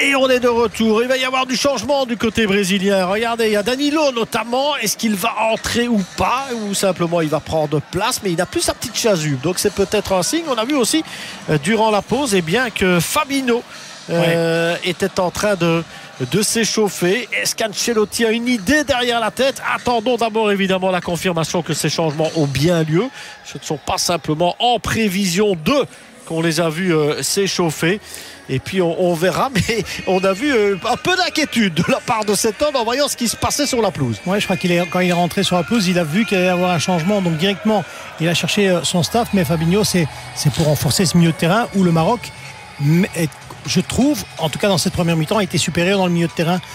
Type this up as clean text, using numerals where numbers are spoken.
Et on est de retour. Il va y avoir du changement du côté brésilien. Regardez, il y a Danilo notamment. Est-ce qu'il va entrer ou pas? Ou simplement il va prendre place? Mais il n'a plus sa petite chasuble. Donc c'est peut-être un signe. On a vu aussi durant la pause que Fabinho était en train de s'échauffer. Est-ce qu'Ancelotti a une idée derrière la tête? Attendons d'abord évidemment la confirmation que ces changements ont bien lieu. Ce ne sont pas simplement en prévision d'eux qu'on les a vus s'échauffer. Et puis on verra, mais on a vu un peu d'inquiétude de la part de cet homme en voyant ce qui se passait sur la pelouse. Ouais, je crois quand il est rentré sur la pelouse, il a vu qu'il allait y avoir un changement, donc directement il a cherché son staff. Mais Fabinho, c'est pour renforcer ce milieu de terrain où le Maroc, je trouve, en tout cas dans cette première mi-temps, a été supérieur dans le milieu de terrain